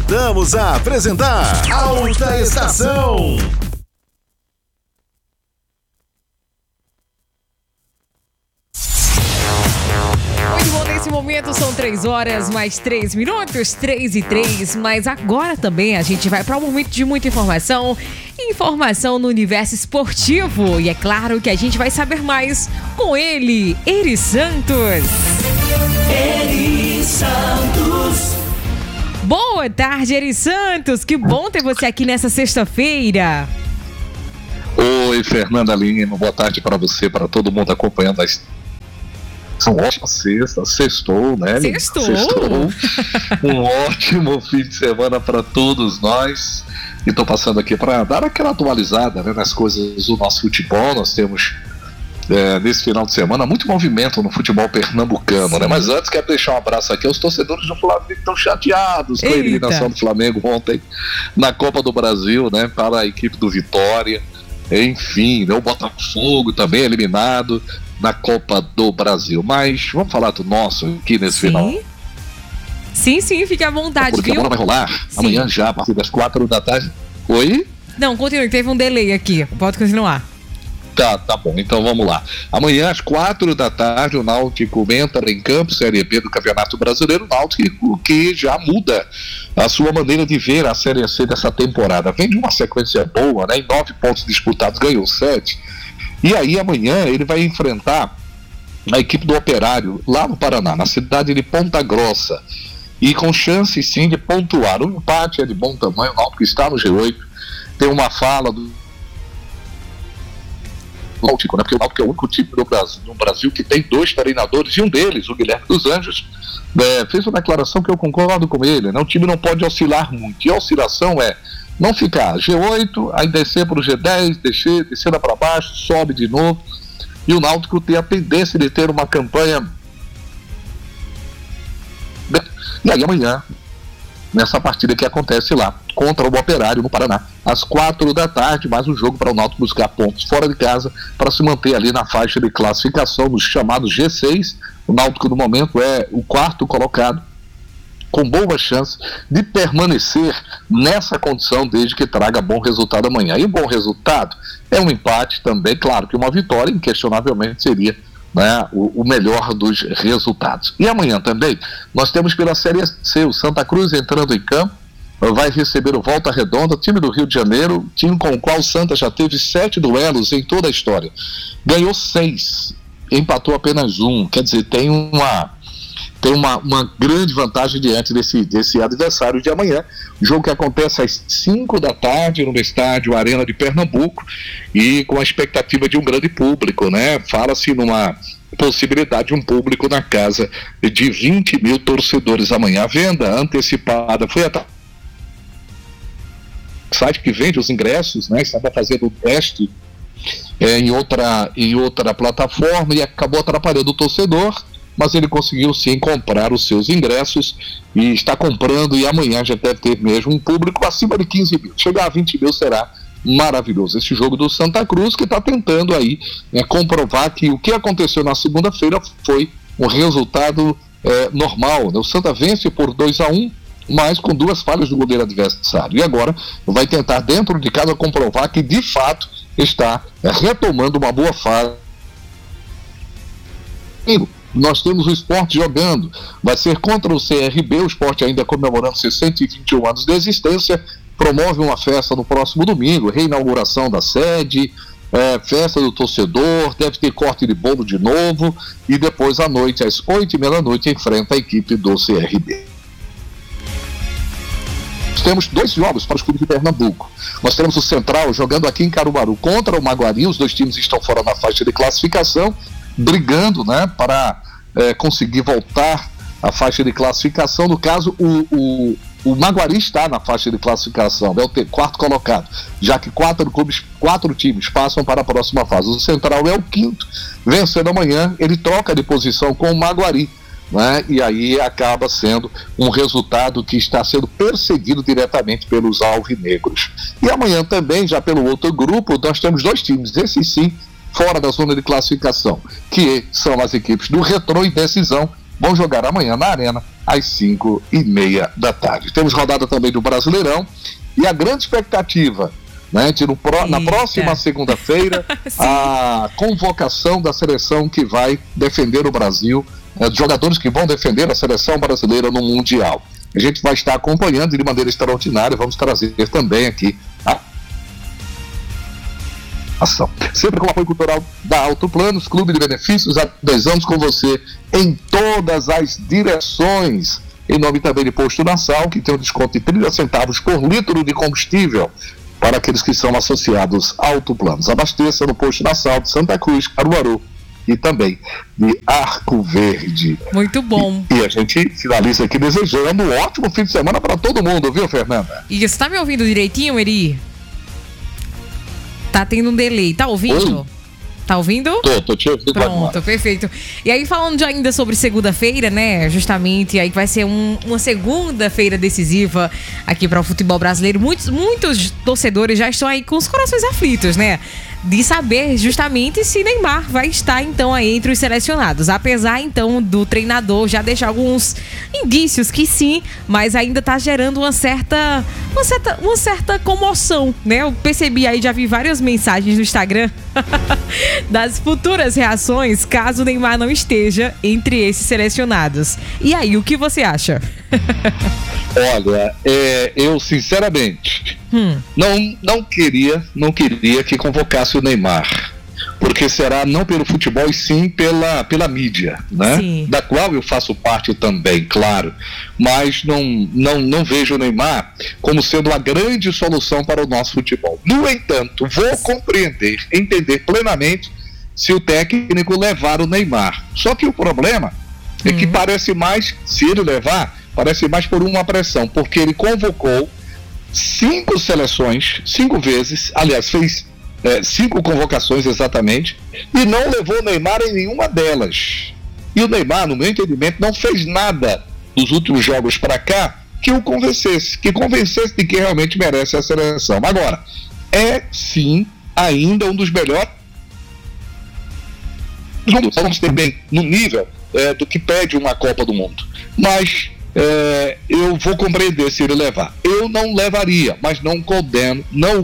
Voltamos a apresentar Alta Estação. Muito bom, nesse momento são 3 horas mais 3 minutos, 3:03, mas agora também a gente vai para um momento de muita informação no universo esportivo. E é claro que a gente vai saber mais com ele, Eri Santos. Eri Santos. Boa tarde, Eri Santos. Que bom ter você aqui nessa sexta-feira. Oi, Fernanda Lima. Boa tarde para você, para todo mundo acompanhando a são ótimas sextou, né? Sextou. Um ótimo fim de semana para todos nós. E estou passando aqui para dar aquela atualizada, né, nas coisas do nosso futebol. Nós temos nesse final de semana muito movimento no futebol pernambucano, né? Mas antes quero deixar um abraço aqui aos torcedores do Flamengo que estão chateados com a eliminação do Flamengo ontem na Copa do Brasil, né? Para a equipe do Vitória. Enfim, né, o Botafogo também eliminado na Copa do Brasil. Mas vamos falar do nosso aqui nesse final. Sim, fique à vontade, porque viu? a bola vai rolar amanhã já, a partir das 4 da tarde. Oi? Não, continue, teve um delay aqui. Pode continuar. Tá bom, então vamos lá. Amanhã às 4 da tarde o Náutico entra em campo, Série B do Campeonato Brasileiro. O Náutico que já muda a sua maneira de ver a Série C dessa temporada. Vem de uma sequência boa, né? Em 9 pontos disputados, ganhou 7. E aí amanhã ele vai enfrentar a equipe do Operário lá no Paraná, na cidade de Ponta Grossa. E com chance sim de pontuar. O empate é de bom tamanho, o Náutico está no G8. Tem uma fala do Náutico, né? Porque o Náutico é o único time no Brasil que tem 2 treinadores, e um deles, o Guilherme dos Anjos, fez uma declaração que eu concordo com ele, né? O time não pode oscilar muito, e a oscilação é não ficar G8, aí descer para o G10, descer lá para baixo, sobe de novo, e o Náutico tem a tendência de ter uma campanha. E aí amanhã, nessa partida que acontece lá, contra o Operário no Paraná, às 4 da tarde, mais um jogo para o Náutico buscar pontos fora de casa para se manter ali na faixa de classificação dos chamados G6. O Náutico no momento é o 4º colocado, com boa chance de permanecer nessa condição desde que traga bom resultado amanhã. E o bom resultado é um empate também, claro que uma vitória inquestionavelmente seria, né, o melhor dos resultados. E amanhã também nós temos pela Série C o Santa Cruz entrando em campo, vai receber o Volta Redonda, time do Rio de Janeiro, time com o qual o Santa já teve 7 duelos em toda a história. Ganhou 6, empatou apenas 1, quer dizer, tem uma grande vantagem diante desse adversário de amanhã. Jogo que acontece às 5 da tarde no estádio Arena de Pernambuco e com a expectativa de um grande público, né? Fala-se numa possibilidade de um público na casa de 20 mil torcedores amanhã. A venda antecipada foi até o site que vende os ingressos, né? Estava fazendo um teste em outra plataforma e acabou atrapalhando o torcedor, mas ele conseguiu sim comprar os seus ingressos e está comprando, e amanhã já deve ter mesmo um público acima de 15 mil. Chegar a 20 mil será maravilhoso. Esse jogo do Santa Cruz que está tentando aí comprovar que o que aconteceu na segunda-feira foi um resultado normal, né? O Santa vence por 2-1, mas com 2 falhas do goleiro adversário. E agora vai tentar dentro de casa comprovar que de fato está retomando uma boa fase. Nós temos o Sport jogando, vai ser contra o CRB, o Sport ainda comemorando seus 121 anos de existência, promove uma festa no próximo domingo, reinauguração da sede, festa do torcedor, deve ter corte de bolo de novo, e depois à noite, às 8h30 da noite, enfrenta a equipe do CRB. Nós temos 2 jogos para os clubes de Pernambuco. Nós temos o Central jogando aqui em Caruaru contra o Maguari, os 2 times estão fora na faixa de classificação, brigando, né, para conseguir voltar à faixa de classificação. No caso, o Maguari está na faixa de classificação, é o 4º colocado, já que 4 times passam para a próxima fase. O Central é o 5º, vencendo amanhã, ele troca de posição com o Maguari, né, e aí acaba sendo um resultado que está sendo perseguido diretamente pelos alvinegros. E amanhã também, já pelo outro grupo, nós temos 2 times, esses sim, fora da zona de classificação, que são as equipes do Retrô e Decisão, vão jogar amanhã na Arena às 5h30 da tarde. Temos rodada também do Brasileirão e a grande expectativa, né, de na próxima segunda-feira a convocação da seleção que vai defender o Brasil, de jogadores que vão defender a seleção brasileira no Mundial. A gente vai estar acompanhando de maneira extraordinária, vamos trazer também aqui a ação. Sempre com o apoio cultural da Alto Planos, Clube de Benefícios, há 10 anos com você em todas as direções. Em nome também de Posto Nassau, que tem um desconto de 30 centavos por litro de combustível para aqueles que são associados a Alto Planos. Abasteça no Posto Nassau de Santa Cruz, Caruaru e também de Arco Verde. Muito bom. E a gente finaliza aqui desejando um ótimo fim de semana para todo mundo, viu, Fernanda? E você tá me ouvindo direitinho, Eri? Tá tendo um delay. Tá ouvindo? Oi? Tá ouvindo? Tô te ouvindo. Pronto, perfeito. E aí, falando ainda sobre segunda-feira, né? Justamente, aí vai ser uma segunda-feira decisiva aqui para o futebol brasileiro. Muitos torcedores já estão aí com os corações aflitos, né? De saber justamente se Neymar vai estar, então, aí entre os selecionados. Apesar, então, do treinador já deixar alguns indícios que sim, mas ainda tá gerando uma certa comoção, né? Eu percebi aí, já vi várias mensagens no Instagram das futuras reações caso o Neymar não esteja entre esses selecionados. E aí, o que você acha? Olha, eu sinceramente não queria que convocasse o Neymar, porque será não pelo futebol e sim pela mídia, né? Sim. Da qual eu faço parte também, claro, mas não vejo o Neymar como sendo a grande solução para o nosso futebol. No entanto, vou entender plenamente se o técnico levar o Neymar. Só que o problema é que parece mais, se ele levar, parece mais por uma pressão, porque ele convocou 5 seleções, 5 vezes, aliás, fez 5 convocações exatamente, e não levou o Neymar em nenhuma delas. E o Neymar, no meu entendimento, não fez nada dos últimos jogos para cá que o convencesse, de que realmente merece a seleção. Agora, é sim ainda um dos melhores. Vamos ter bem no nível do que pede uma Copa do Mundo. Mas eu vou compreender se ele levar. Eu não levaria, mas não o condeno,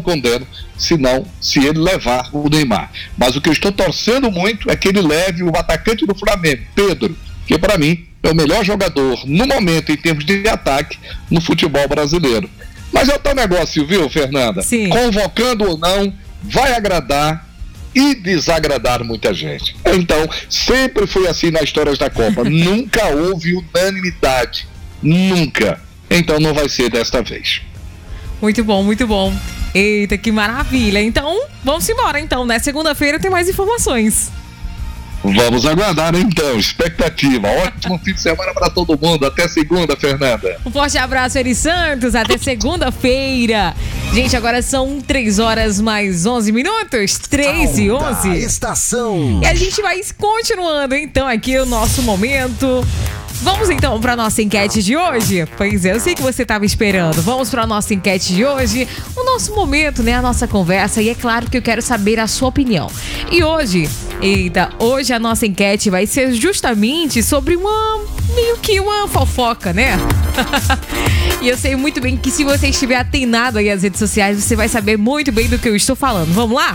se ele levar o Neymar. Mas o que eu estou torcendo muito é que ele leve o atacante do Flamengo, Pedro, que para mim é o melhor jogador no momento em termos de ataque no futebol brasileiro. Mas é o teu negócio, viu, Fernanda? Sim. Convocando ou não, vai agradar e desagradar muita gente. Então, sempre foi assim na história da Copa. Nunca houve unanimidade. Nunca. Então não vai ser desta vez. Muito bom, muito bom. Eita, que maravilha. Então, vamos embora então, né? Segunda-feira tem mais informações. Vamos aguardar então, expectativa. Ótimo fim de semana para todo mundo. Até segunda, Fernanda. Um forte abraço, Eri Santos. Até segunda-feira. Gente, agora são 3 horas mais 11 minutos. 3h11. Estação. E a gente vai continuando então aqui o nosso momento. Vamos então para nossa enquete de hoje? Pois é, eu sei que você estava esperando. Vamos para nossa enquete de hoje, o nosso momento, né? A nossa conversa. E é claro que eu quero saber a sua opinião. E hoje a nossa enquete vai ser justamente sobre meio que uma fofoca, né? E eu sei muito bem que se você estiver atenado aí às redes sociais, você vai saber muito bem do que eu estou falando. Vamos lá?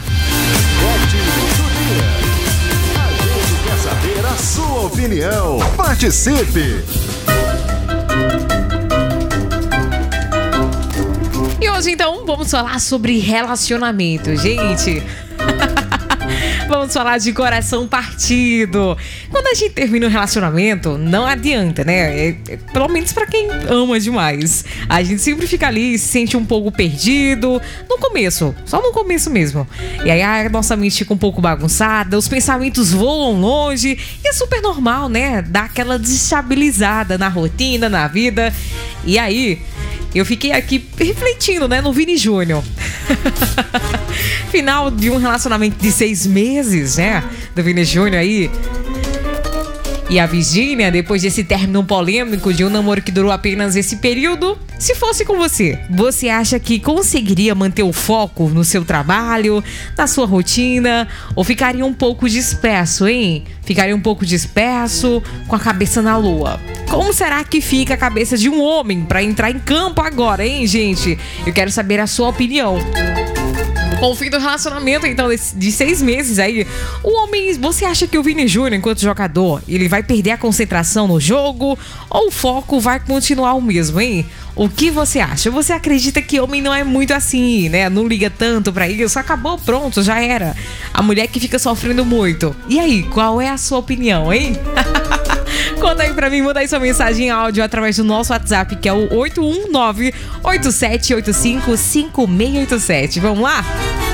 Saber a sua opinião. Participe! E hoje, então, vamos falar sobre relacionamento, gente. Vamos falar de coração partido. Quando a gente termina um relacionamento, não adianta, né? Pelo menos pra quem ama demais. A gente sempre fica ali, se sente um pouco perdido. No começo, só no começo mesmo. E aí a nossa mente fica um pouco bagunçada, os pensamentos voam longe. E é super normal, né? Dar aquela desestabilizada na rotina, na vida. E aí, eu fiquei aqui refletindo, né, no Vini Júnior. Final de um relacionamento de 6 meses, né, do Vini Júnior aí. E a Virgínia, depois desse término polêmico de um namoro que durou apenas esse período, se fosse com você, você acha que conseguiria manter o foco no seu trabalho, na sua rotina, ou ficaria um pouco disperso, hein? Ficaria um pouco disperso, com a cabeça na lua. Como será que fica a cabeça de um homem pra entrar em campo agora, hein, gente? Eu quero saber a sua opinião. Com o fim do relacionamento, então, de 6 meses aí, o homem, você acha que o Vini Júnior, enquanto jogador, ele vai perder a concentração no jogo ou o foco vai continuar o mesmo, hein? O que você acha? Você acredita que homem não é muito assim, né? Não liga tanto pra isso, acabou, pronto, já era. A mulher que fica sofrendo muito. E aí, qual é a sua opinião, hein? Conta aí pra mim, manda aí sua mensagem em áudio através do nosso WhatsApp, que é o 819-8785-5687. Vamos lá?